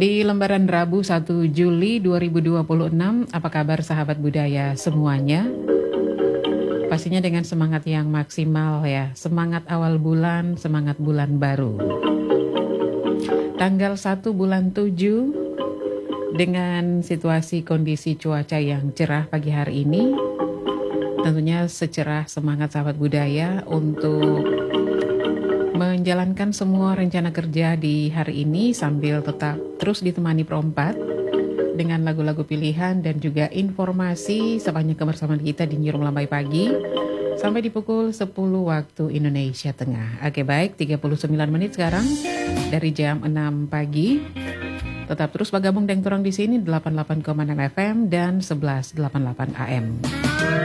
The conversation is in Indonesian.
Di lembaran Rabu 1 Juli 2026, apa kabar sahabat budaya semuanya? Pastinya dengan semangat yang maksimal ya, semangat awal bulan, semangat bulan baru. Tanggal 1 bulan 7, dengan situasi kondisi cuaca yang cerah pagi hari ini, tentunya secerah semangat sahabat budaya untuk menjalankan semua rencana kerja di hari ini sambil tetap terus ditemani perompat dengan lagu-lagu pilihan dan juga informasi sepanjang kebersamaan kita di Newsroom Lambai Pagi sampai di pukul 10 waktu Indonesia Tengah. Oke baik, 39 menit sekarang dari jam 6 pagi. Tetap terus bergabung dengan orang di sini 88,6 FM dan 1188 AM.